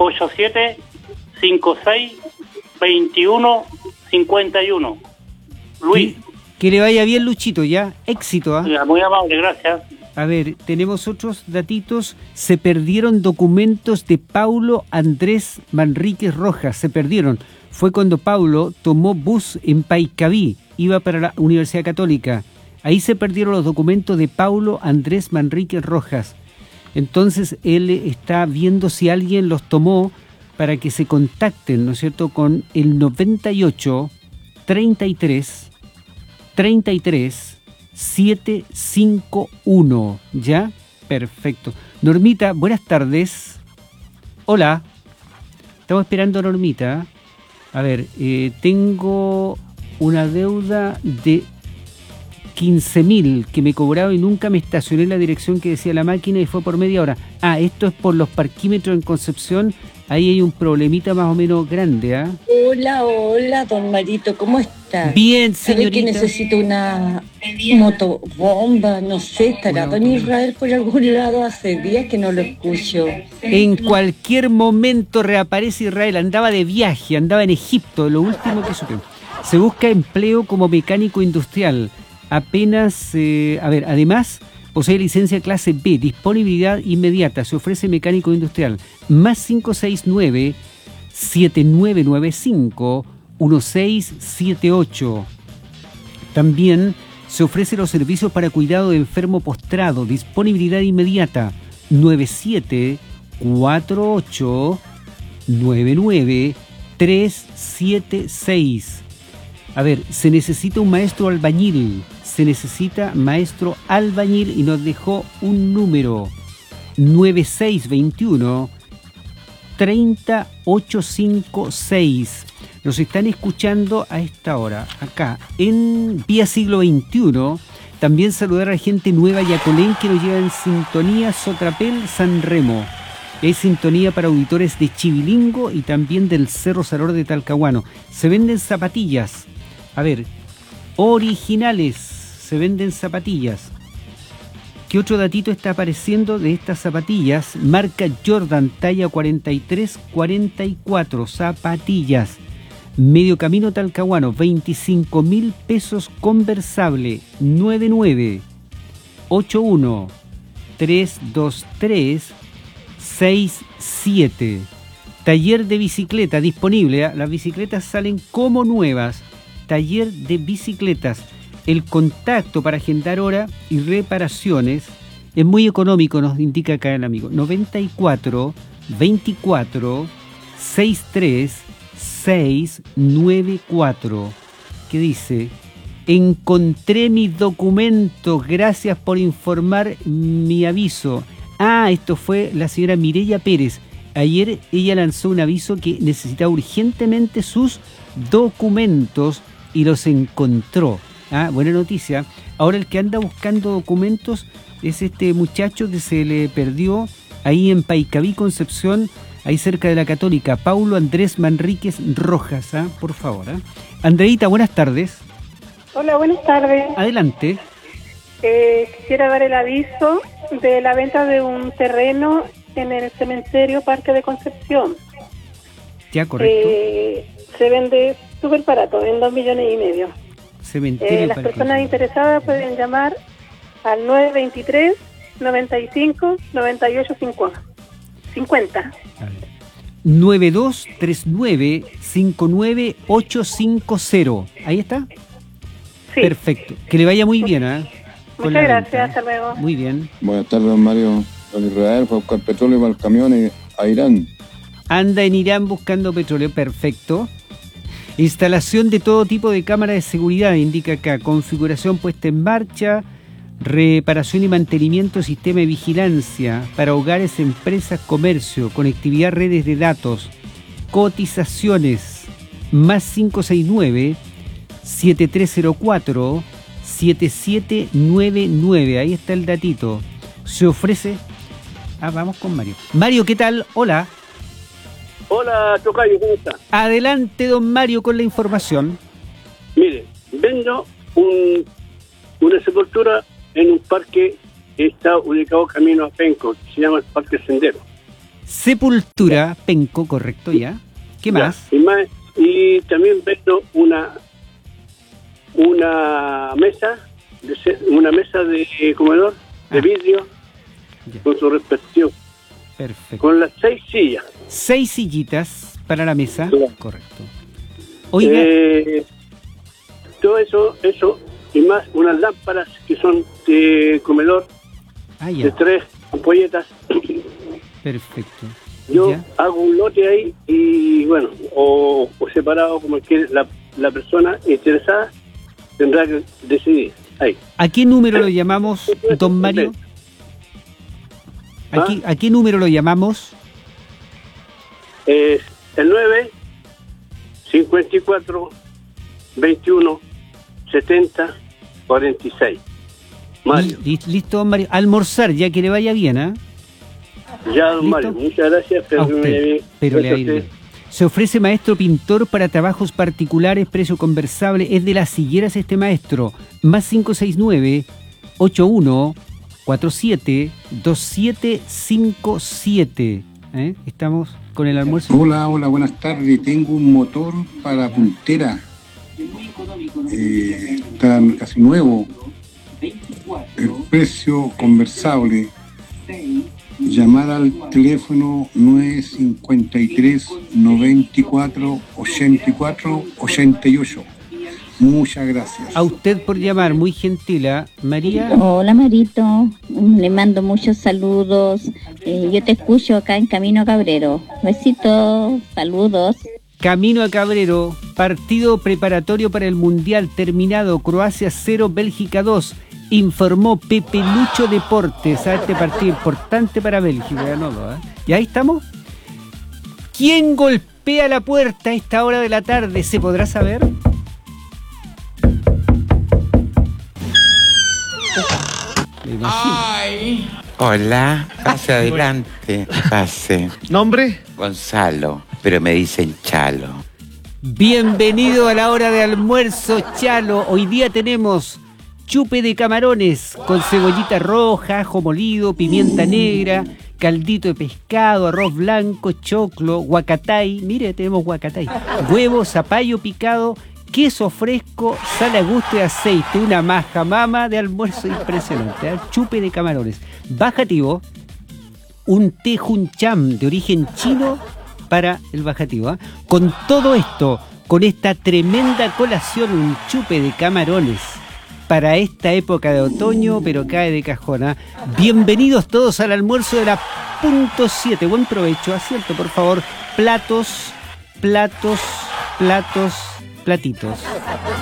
87562151. Luis. Que le vaya bien, Luchito, ¿ya? Éxito, ¿ah? Muy amable, gracias. A ver, tenemos otros datitos. Se perdieron documentos de Paulo Andrés Manríquez Rojas. Se perdieron. Fue cuando Paulo tomó bus en Paiscaví. Iba para la Universidad Católica. Ahí se perdieron los documentos de Paulo Andrés Manríquez Rojas. Entonces, él está viendo si alguien los tomó para que se contacten, ¿no es cierto?, con el 98 33 751, ¿ya? Perfecto. Normita, buenas tardes. Hola. Estamos esperando a Normita. A ver, tengo una deuda de 15.000 que me cobraba y nunca me estacioné en la dirección que decía la máquina y fue por media hora. Esto es por los parquímetros en Concepción. Ahí hay un problemita más o menos grande, ¿ah? Hola, don Marito, ¿cómo está? Bien, señorita. ¿Sabe que necesito una motobomba? No sé, ¿estará don Israel por algún lado? Hace días que no lo escucho. En cualquier momento reaparece Israel. Andaba de viaje, andaba en Egipto, lo último que supe. Se busca empleo como mecánico industrial. Además, posee licencia clase B, disponibilidad inmediata, se ofrece mecánico industrial. Más 569-7995-1678. También se ofrece los servicios para cuidado de enfermo postrado, disponibilidad inmediata. 97-48-99-376. A ver, se necesita un maestro albañil. Se necesita maestro albañil y nos dejó un número 9621-30856. Nos están escuchando a esta hora, acá, en Vía Siglo XXI. También saludar a gente nueva Yacolén que nos lleva en sintonía Sotrapel San Remo. Es sintonía para auditores de Chivilingo y también del Cerro Salor de Talcahuano. Se venden zapatillas. A ver, originales, se venden zapatillas. ¿Qué otro datito está apareciendo de estas zapatillas? Marca Jordan, talla 43-44, zapatillas. Medio Camino Talcahuano, 25.000 pesos conversable, 99-81-323-67. Taller de bicicleta disponible, ¿eh? Las bicicletas salen como nuevas. Taller de bicicletas. El contacto para agendar hora y reparaciones es muy económico, nos indica acá el amigo. 94 24 63 694. ¿Qué dice? Encontré mis documentos, gracias por informar mi aviso. Esto fue la señora Mireya Pérez. Ayer ella lanzó un aviso que necesitaba urgentemente sus documentos y los encontró. Buena noticia. Ahora el que anda buscando documentos es este muchacho que se le perdió ahí en Paiscaví, Concepción, ahí cerca de la Católica, Paulo Andrés Manríquez Rojas, por favor. Andreita, buenas tardes. Hola, buenas tardes. Adelante. Quisiera dar el aviso de la venta de un terreno en el cementerio Parque de Concepción. Ya, correcto. Se vende súper barato, en 2,5 millones. Cementerio las personas interesadas pueden llamar al 923 95 98 50. 9239 59850. Ahí está. Sí. Perfecto. Que le vaya muy bien, Muchas gracias, hasta luego. Muy bien. Buenas tardes, don Mario. Don Israel fue a buscar petróleo para el camión a Irán. Anda en Irán buscando petróleo, perfecto. Instalación de todo tipo de cámaras de seguridad, indica acá. Configuración puesta en marcha, reparación y mantenimiento de sistema de vigilancia para hogares, empresas, comercio, conectividad, redes de datos, cotizaciones, más 569-7304-7799. Ahí está el datito. Se ofrece... vamos con Mario. Mario, ¿qué tal? Hola. Hola, tocayo, ¿cómo está? Adelante, don Mario, con la información. Mire, vendo una sepultura en un parque que está ubicado camino a Penco, que se llama el Parque Sendero. Sepultura, penco, correcto ya. ¿Qué más? Y también vendo una mesa, una mesa de comedor de vidrio Ya. con su respectivo, Perfecto. con las 6 sillas. 6 sillitas para la mesa. Ya. Correcto. Oiga, Todo eso y más unas lámparas que son de comedor de ya. 3 ampolletas. Perfecto. Yo Ya. hago un lote ahí y bueno, o separado como quiere la persona interesada tendrá que decidir. Ahí. ¿A qué número lo llamamos, don Mario? ¿A qué número lo llamamos? El 9 54 21 70 46. Mario. Listo, don Mario. Almorzar, ya que le vaya bien, ¿ah? Ya, don ¿Listo? Mario, muchas gracias. A usted, pero le va a ir bien. Se ofrece maestro pintor para trabajos particulares, precio conversable. Es de Las Higueras este maestro. Más 569-8147-2757. Estamos con el almuerzo. Hola, buenas tardes. Tengo un motor para puntera. Está casi nuevo. El precio conversable. Llamar al teléfono 953 94 84 88. Muchas gracias. A usted por llamar, muy gentil, ¿ah? María. Hola Marito, le mando muchos saludos. Yo te escucho acá en Camino a Cabrero. Besitos, saludos. Camino a Cabrero, partido preparatorio para el Mundial terminado, Croacia 0, Bélgica 2. Informó Pepe Lucho Deportes a este partido importante para Bélgica, ganó, ¿eh? Y ahí estamos. ¿Quién golpea la puerta a esta hora de la tarde? ¿Se podrá saber? Me imagino. Ay. Hola, pase adelante, pase. ¿Nombre? Gonzalo, pero me dicen Chalo. Bienvenido a la hora de almuerzo, Chalo. Hoy día tenemos chupe de camarones con cebollita roja, ajo molido, pimienta negra, caldito de pescado, arroz blanco, choclo, guacatay. Mire, tenemos guacatay. Huevo, zapallo picado, queso fresco, sal a gusto y aceite. Una majamama de almuerzo impresionante, ¿eh? Chupe de camarones. Bajativo, un té juncham de origen chino para el bajativo, ¿eh? Con todo esto, con esta tremenda colación, un chupe de camarones para esta época de otoño, pero cae de cajona. Bienvenidos todos al almuerzo de la punto 7. Buen provecho, asiento por favor. Platitos.